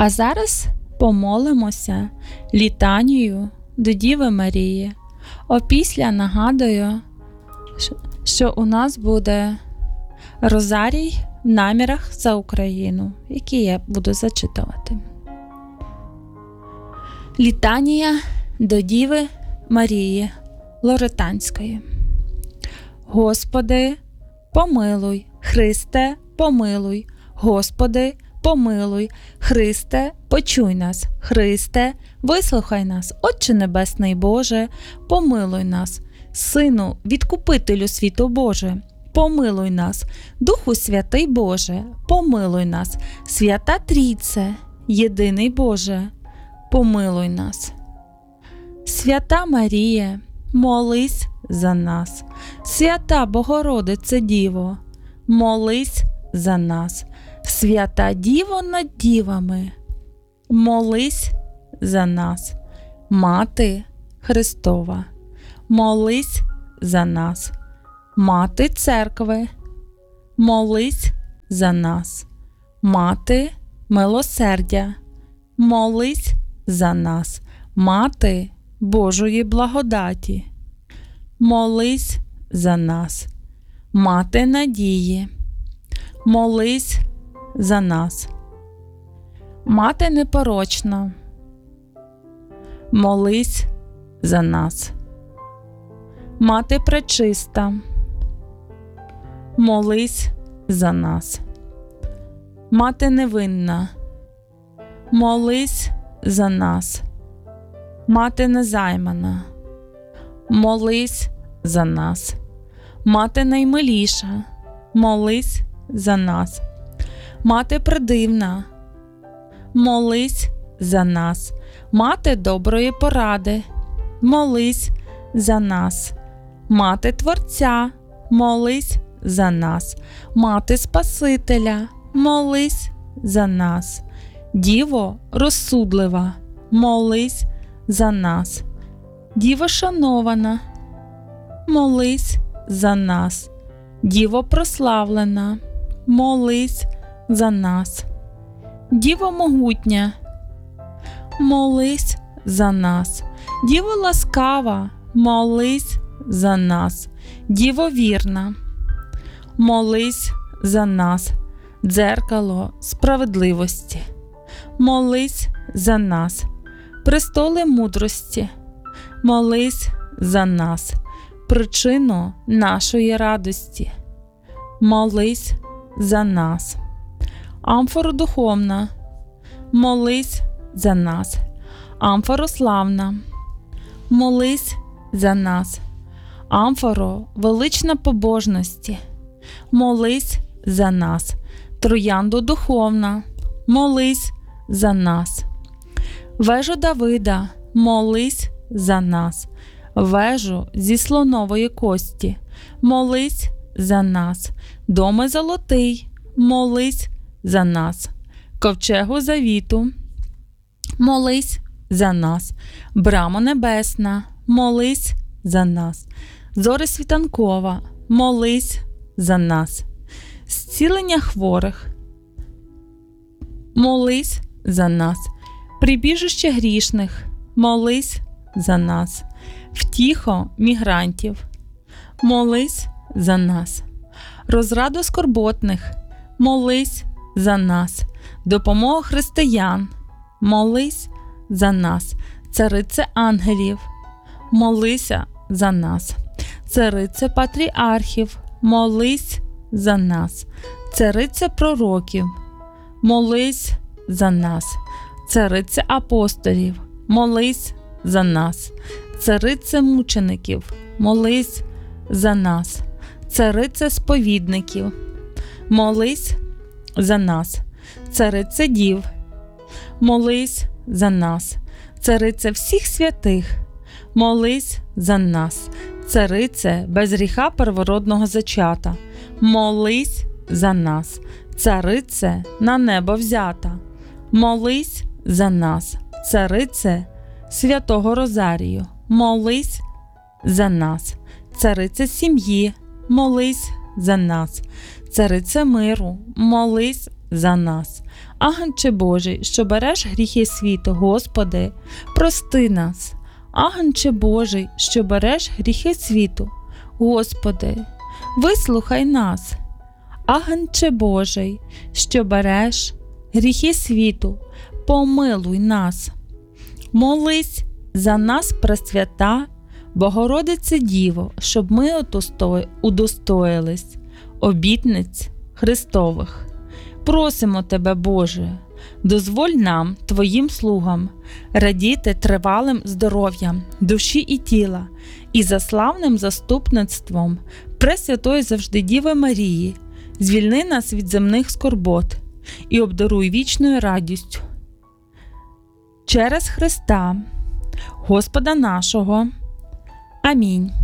А зараз помолимося літанію до Діви Марії. Опісля нагадую, що у нас буде розарій в намірах за Україну, який я буду зачитувати. Літанія до Діви Марії Лоретанської. Господи, помилуй, Христе, помилуй, Господи, помилуй, Христе, почуй нас, Христе, вислухай нас, Отче Небесний Боже, помилуй нас, Сину, Відкупителю світу Боже, помилуй нас, Духу Святий Боже, помилуй нас, Свята Трійце, Єдиний Боже, помилуй нас. Свята Марія, молись за нас. Свята Богородице Діво, молись за нас. Свята Діво над дівами, молись за нас. Мати Христова, молись за нас. Мати Церкви, молись за нас. Мати милосердя, молись за нас. Мати Божої благодаті, молись за нас. Мати надії, молись за нас. Мати непорочна, молись за нас. Мати пречиста, молись за нас. Мати невинна, молись за нас. Мати незаймана, молись за нас. Мати наймиліша, молись за нас. Мати предивна, молись за нас. Мати доброї поради, молись за нас. Мати Творця, молись за нас. Мати Спасителя, молись за нас. Діво розсудлива, молись за нас. Діво шанована, молись за нас. Діво прославлена, молись за нас. Діво могутня, молись за нас. Діво ласкава, молись за нас. Діво вірна, молись за нас. Дзеркало справедливості, молись за нас. Престоли мудрості, молись за нас. Причину нашої радості, молись за нас. Амфора духовна, молись за нас. Амфора славна, молись за нас. Амфоро велична побожності, молись за нас. Троянду духовна, молись за нас. Вежу Давида, молись за нас. Вежу зі слонової кості, молись за нас. Доми золотий, молись за нас. Ковчегу завіту, молись за нас. Брама небесна, молись за нас. Зоря світанкова, молись за нас. Зцілення хворих, молись за нас. Прибіжище грішних, молись за нас. Втіхо мігрантів, молись за нас. Розраду скорботних, молись за нас. Допомога християн, молись за нас. Царице ангелів, молися за нас. Царице патріархів, молись за нас. Царице пророків, молись за нас. Царице апостолів, молись за нас. Царице мучеників, молись за нас. Царице сповідників, молись за нас. Царице дів, молись за нас. Царице всіх святих, молись за нас. Царице без гріха первородного зачата, молись за нас. Царице на небо взята, молись за нас. Царице святого Розарію, молись за нас. Царице сім'ї, молись за нас. Царице миру, молись за нас. Агнче Божий, що береш гріхи світу, Господи, прости нас. Агнче Божий, що береш гріхи світу, Господи, вислухай нас. Агнче Божий, що береш гріхи світу, помилуй нас. Молись за нас, Пресвята Богородице Діво, щоб ми удостоїлись обітниць Христових. Просимо Тебе, Боже, дозволь нам, Твоїм слугам, радіти тривалим здоров'ям душі і тіла і за славним заступництвом Пресвятої завжди Діви Марії, звільни нас від земних скорбот і обдаруй вічною радістю. Через Христа, Господа нашого. Амінь.